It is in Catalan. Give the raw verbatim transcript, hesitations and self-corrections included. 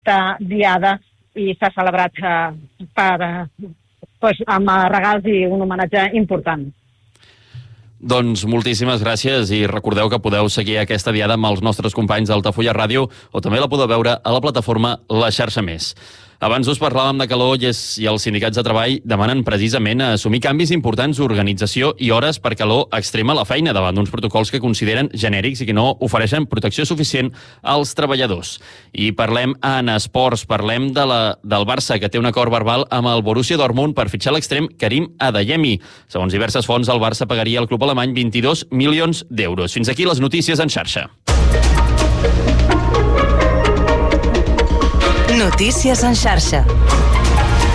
aquesta diada i s'ha celebrat eh, per, eh, pues, amb regals i un homenatge important. Doncs moltíssimes gràcies i recordeu que podeu seguir aquesta diada amb els nostres companys d'Altafulla Ràdio o també la podeu veure a la plataforma La Xarxa Més. Abans us parlàvem de calor i els sindicats de treball demanen precisament assumir canvis importants d'organització i hores per calor extrema a la feina davant d'uns protocols que consideren genèrics i que no ofereixen protecció suficient als treballadors. I parlem en esports, parlem de la, del Barça, que té un acord verbal amb el Borussia Dortmund per fitxar l'extrem Karim Adeyemi. Segons diverses fonts, el Barça pagaria al club alemany vint-i-dos milions d'euros. Fins aquí les notícies en xarxa. Notícies en xarxa.